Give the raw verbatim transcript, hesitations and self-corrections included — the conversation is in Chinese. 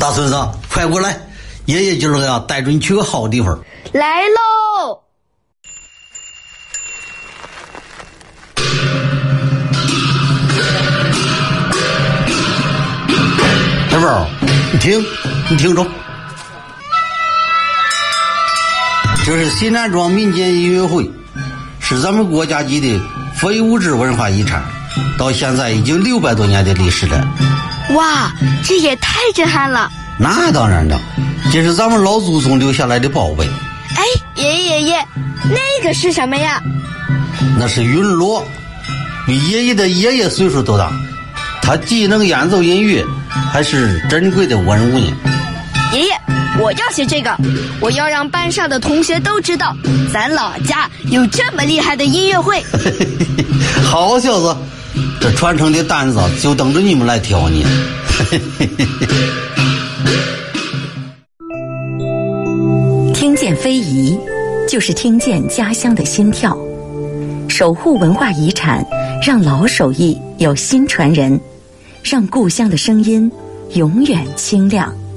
大孙子，快过来！爷爷今儿个要带着你去个好地方。 来喽！ 小宝，你听，你听着，这是西南庄民间音乐会，是咱们国家级的非物质文化遗产，到现在已经六百多年的历史了。 哇，这也太震撼了！ 那当然了，这是咱们老祖宗留下来的宝贝。 哎，爷爷爷爷，那个是什么呀？ 那是云锣，比爷爷的爷爷岁数都大，他既能演奏音乐，还是珍贵的文物呢。 爷爷，我要学这个，我要让班上的同学都知道，咱老家有这么厉害的音乐会。 好小子，这传承的担子就等着你们来挑呢。 听见非遗，就是听见家乡的心跳。守护文化遗产，让老手艺有新传人，让故乡的声音永远清亮。